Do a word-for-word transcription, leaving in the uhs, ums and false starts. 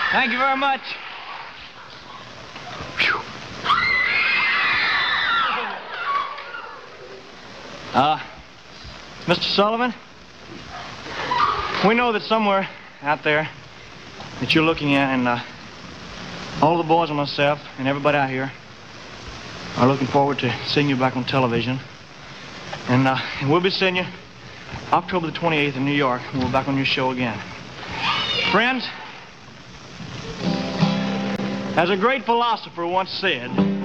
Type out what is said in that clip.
Thank you very much. Phew. Uh, Mister Sullivan, we know that somewhere out there that you're looking at, and uh, all the boys and myself and everybody out here are looking forward to seeing you back on television. And, uh, and we'll be seeing you October the twenty-eighth in New York, and we're back on your show again. Friends, as a great philosopher once said,